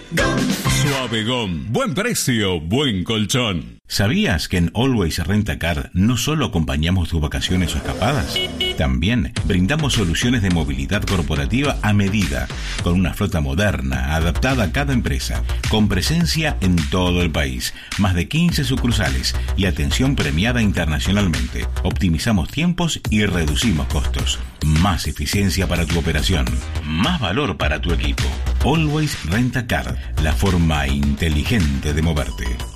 Suave Gom. Buen precio, buen colchón. ¿Sabías que en Always Rent a Car no solo acompañamos tus vacaciones o escapadas? También brindamos soluciones de movilidad corporativa a medida, con una flota moderna, adaptada a cada empresa, con presencia en todo el país, más de 15 sucursales y atención premiada internacionalmente. Optimizamos tiempos y reducimos costos. Más eficiencia para tu operación, más valor para tu equipo. Always Rent a Car, la forma inteligente de moverte.